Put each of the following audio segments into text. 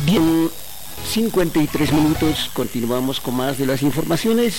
Bien, 53 minutos, continuamos con más de las informaciones.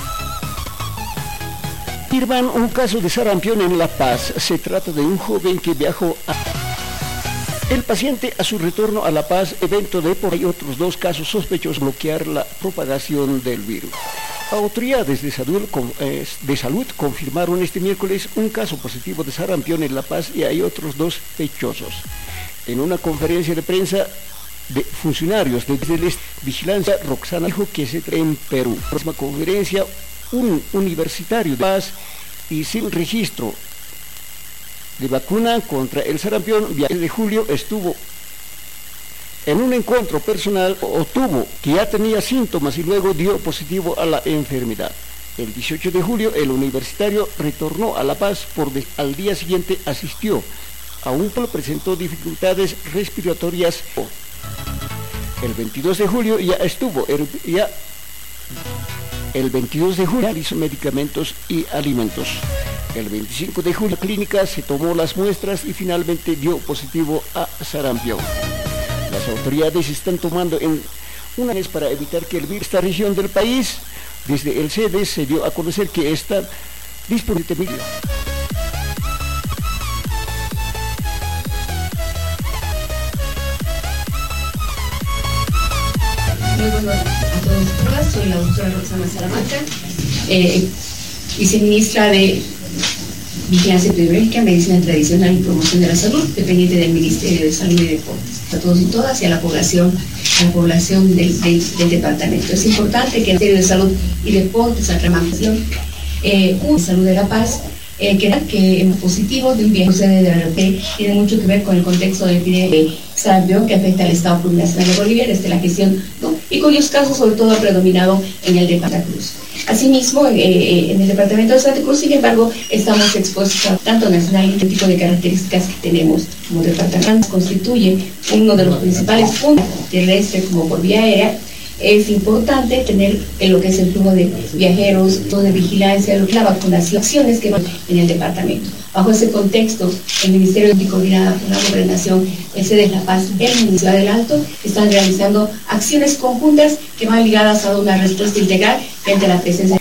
Confirman un caso de sarampión en La Paz. Se trata de un joven que viajó el paciente a su retorno a La Paz, evento de por ahí otros 2 casos sospechosos bloquear la propagación del virus. Autoridades de salud confirmaron este miércoles un caso positivo de sarampión en La Paz y hay otros 2 sospechosos. En una conferencia de prensa de funcionarios de vigilancia, Roxana dijo que se trae en Perú. En la próxima conferencia, un universitario de Paz y sin registro de vacuna contra el sarampión, el de julio estuvo en un encuentro personal, obtuvo que ya tenía síntomas y luego dio positivo a la enfermedad. El 18 de julio el universitario retornó a La Paz, al día siguiente asistió a un pueblo, presentó dificultades respiratorias. El 22 de julio ya estuvo, el 22 de julio hizo medicamentos y alimentos. El 25 de julio la clínica se tomó las muestras y finalmente dio positivo a sarampión. Las autoridades están tomando una vez para evitar que el virus esta región del país. Desde el CD se dio a conocer que está disponible. Muy buenos a todos. Soy la doctora Roxana Salamanca, viceministra de Vigilancia Epidemiológica, Medicina Tradicional y Promoción de la Salud, dependiente del Ministerio de Salud y Deportes. A todos y todas y a la población del departamento. Es importante que el Ministerio de Salud y Deportes, a ramificación, Salud de La Paz, que en positivo de un viaje procede de la RP tiene mucho que ver con el contexto de epidemia de sarampión que afecta al Estado Plurinacional de Bolivia desde la gestión, ¿no? Y cuyos casos sobre todo ha predominado en el de Santa Cruz. Asimismo, en el departamento de Santa Cruz, sin embargo, estamos expuestos a tanto nacional y el tipo de características que tenemos como departamento. Constituye uno de los principales puntos terrestres como por vía aérea. Es importante tener en lo que es el flujo de viajeros, todo de vigilancia, la vacunación, acciones que van en el departamento. Bajo ese contexto, el Ministerio de Coordinada con la Gobernación, el CD de La Paz, el Municipio del Alto, están realizando acciones conjuntas que van ligadas a una respuesta integral frente a la presencia